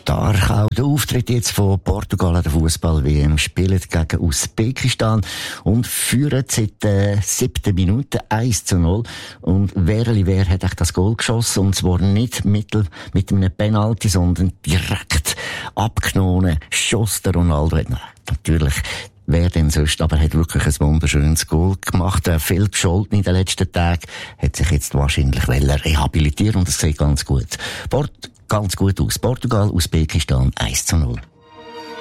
Stark auch der Auftritt jetzt von Portugal an der Fußball-WM, spielen gegen Usbekistan und führen seit der 7. Minute 1:0. Und wer hat echt das Goal geschossen? Und zwar nicht mit einem Penalty, sondern direkt abgenommen. Schoss der Ronaldo. Natürlich, wer denn sonst? Aber er hat wirklich ein wunderschönes Goal gemacht. Er hat viel gescholten in den letzten Tagen. Hat sich jetzt wahrscheinlich rehabilitieren und es sieht ganz gut aus. Portugal, Usbekistan 1:0.